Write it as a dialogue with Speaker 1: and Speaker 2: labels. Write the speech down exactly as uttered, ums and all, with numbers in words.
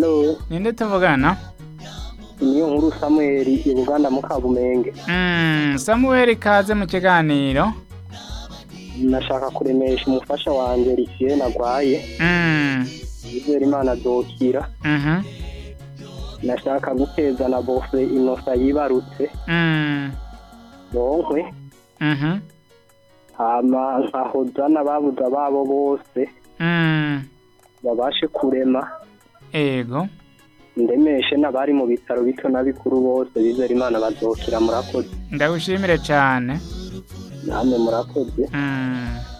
Speaker 1: Halo,
Speaker 2: Ninde tuvugana?
Speaker 1: niyo nkuru Samuel i Buganda mu Kabumenge.
Speaker 2: Mm, Samuel kaze mu kiganiro.
Speaker 1: Nashaka kuremesha umufasha wanje Lucien agwaye.
Speaker 2: Mm.
Speaker 1: Izere Imana dokira.
Speaker 2: Mhm.
Speaker 1: Nashaka guteza na bofe inosa yibarutse.
Speaker 2: Mm.
Speaker 1: Bonkwe.
Speaker 2: Mhm.
Speaker 1: Hama nkahoza n'ababuza babo bose.
Speaker 2: Mm.
Speaker 1: Babashe kurema.
Speaker 2: Ego.
Speaker 1: Ndemeshe n'abari mu bitaro bito n'abikuru bose bizere Imana bazokira murakoze.
Speaker 2: Ndagushimire cyane.
Speaker 1: Namwe murakoze.
Speaker 2: Mm.